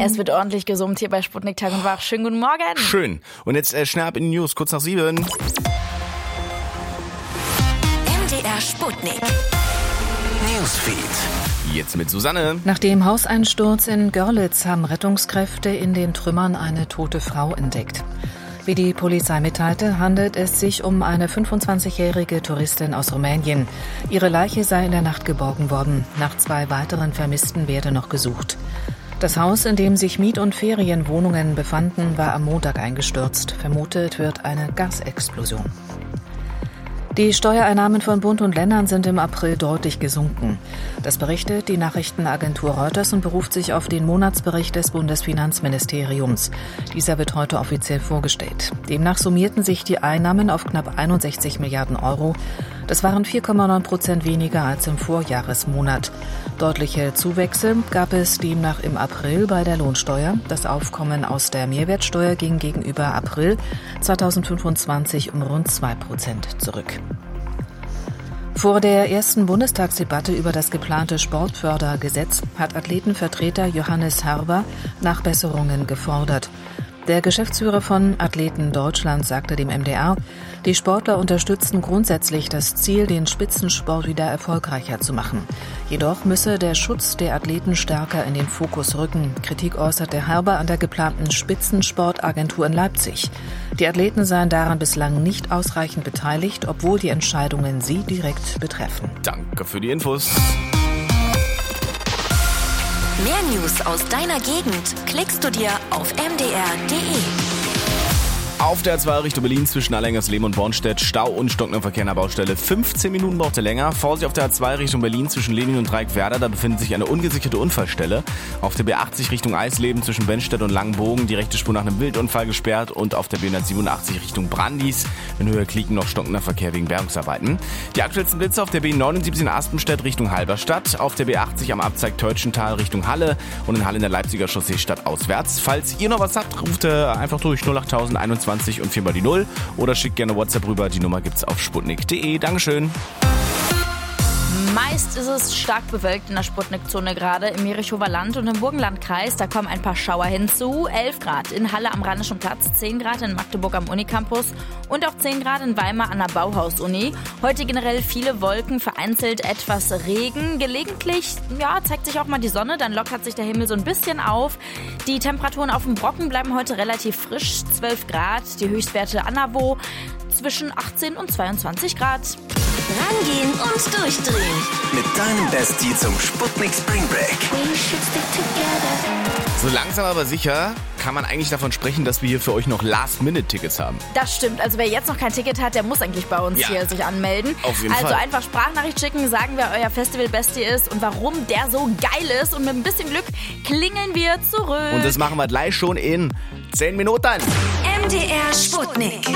Es wird ordentlich gesummt hier bei Sputnik Tag und Wach. Schönen guten Morgen. Schön. Und jetzt schnell ab in die News, kurz nach 7. MDR Sputnik. Newsfeed. Jetzt mit Susanne. Nach dem Hauseinsturz in Görlitz haben Rettungskräfte in den Trümmern eine tote Frau entdeckt. Wie die Polizei mitteilte, handelt es sich um eine 25-jährige Touristin aus Rumänien. Ihre Leiche sei in der Nacht geborgen worden. Nach 2 weiteren Vermissten werde noch gesucht. Das Haus, in dem sich Miet- und Ferienwohnungen befanden, war am Montag eingestürzt. Vermutet wird eine Gasexplosion. Die Steuereinnahmen von Bund und Ländern sind im April deutlich gesunken. Das berichtet die Nachrichtenagentur Reuters und beruft sich auf den Monatsbericht des Bundesfinanzministeriums. Dieser wird heute offiziell vorgestellt. Demnach summierten sich die Einnahmen auf knapp 61 Milliarden Euro. Das waren 4,9% weniger als im Vorjahresmonat. Deutliche Zuwächse gab es demnach im April bei der Lohnsteuer. Das Aufkommen aus der Mehrwertsteuer ging gegenüber April 2025 um rund 2% zurück. Vor der ersten Bundestagsdebatte über das geplante Sportfördergesetz hat Athletenvertreter Johannes Herber Nachbesserungen gefordert. Der Geschäftsführer von Athleten Deutschland sagte dem MDR, die Sportler unterstützen grundsätzlich das Ziel, den Spitzensport wieder erfolgreicher zu machen. Jedoch müsse der Schutz der Athleten stärker in den Fokus rücken. Kritik äußerte Herber an der geplanten Spitzensportagentur in Leipzig. Die Athleten seien daran bislang nicht ausreichend beteiligt, obwohl die Entscheidungen sie direkt betreffen. Danke für die Infos. Mehr News aus deiner Gegend klickst du dir auf mdr.de. Auf der A2 Richtung Berlin zwischen Allengersleben und Bornstedt Stau und stockender Verkehr an der Baustelle. 15 Minuten braucht er länger. Vorsicht auf der A2 Richtung Berlin zwischen Lenin und Dreieckwerder. Da befindet sich eine ungesicherte Unfallstelle. Auf der B80 Richtung Eisleben zwischen Benstedt und Langenbogen die rechte Spur nach einem Wildunfall gesperrt. Und auf der B187 Richtung Brandis in Höhe Klieken noch stockender Verkehr wegen Bergungsarbeiten. Die aktuellsten Blitze auf der B79 in Aspenstedt Richtung Halberstadt. Auf der B80 am Abzweig Teutschental Richtung Halle. Und in Halle in der Leipziger Chaussee stadtauswärts. Falls ihr noch was habt, ruft einfach durch 08021 und 4 mal die 0 oder schickt gerne WhatsApp rüber. Die Nummer gibt's auf sputnik.de. Dankeschön. Meist ist es stark bewölkt in der Sputnik-Zone gerade im Jerichower Land und im Burgenlandkreis. Da kommen ein paar Schauer hinzu. 11 Grad in Halle am Rheinischen Platz, 10 Grad in Magdeburg am Unicampus und auch 10 Grad in Weimar an der Bauhaus-Uni. Heute generell viele Wolken, vereinzelt etwas Regen. Gelegentlich zeigt sich auch mal die Sonne, dann lockert sich der Himmel so ein bisschen auf. Die Temperaturen auf dem Brocken bleiben heute relativ frisch, 12 Grad. Die Höchstwerte an der Wo zwischen 18 und 22 Grad. Rangehen und durchdrehen. Mit deinem Bestie zum Sputnik Spring Break. So langsam aber sicher kann man eigentlich davon sprechen, dass wir hier für euch noch Last-Minute-Tickets haben. Das stimmt. Also wer jetzt noch kein Ticket hat, der muss eigentlich bei uns hier sich anmelden. Auf jeden Fall. Also einfach Sprachnachricht schicken, sagen, wer euer Festival-Bestie ist und warum der so geil ist. Und mit ein bisschen Glück klingeln wir zurück. Und das machen wir gleich schon in 10 Minuten. MDR Sputnik.